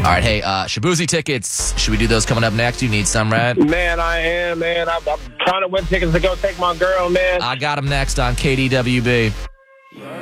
All right, hey, Shabuzi tickets. Should we do those coming up next? You need some, Red? Man, I am, man. I'm trying to win tickets to go take my girl, man. I got them next on KDWB.